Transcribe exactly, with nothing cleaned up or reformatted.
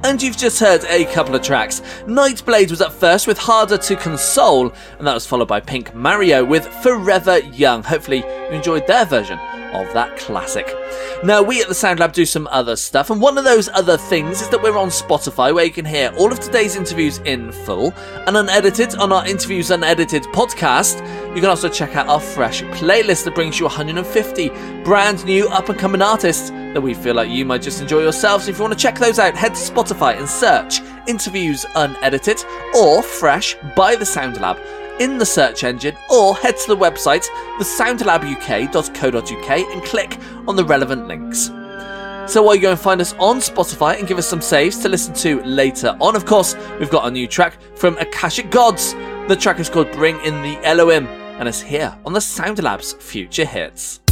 And you've just heard a couple of tracks. Nightblade was up first with Harder to Console, and that was followed by Pink Mario with Forever Young. Hopefully you enjoyed their version of that classic. Now, we at the Sound Lab do some other stuff, and one of those other things is that we're on Spotify, where you can hear all of today's interviews in full and unedited on our Interviews Unedited podcast. You can also check out our fresh playlist that brings you one hundred fifty brand new up-and-coming artists that we feel like you might just enjoy yourself. So if you want to check those out, head to Spotify and search Interviews Unedited or Fresh by the Sound Lab in the search engine, or head to the website the sound lab u k dot co dot u k and click on the relevant links. So while you go and find us on Spotify and give us some saves to listen to later on, of course, we've got a new track from Akashic Gods. The track is called Bring in the Elohim, and it's here on the Sound Lab's Future Hits.